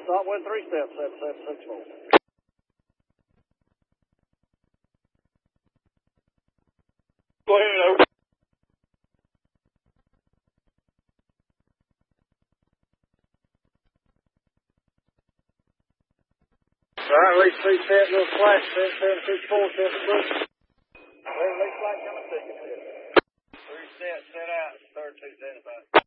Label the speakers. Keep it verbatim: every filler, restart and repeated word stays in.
Speaker 1: Stop with three steps, seven seven six four. Go ahead, over. All right, reach three set, little flash, seven seven six four, seven six. Ready, lead flight coming second. Three set, set out, third two, identified.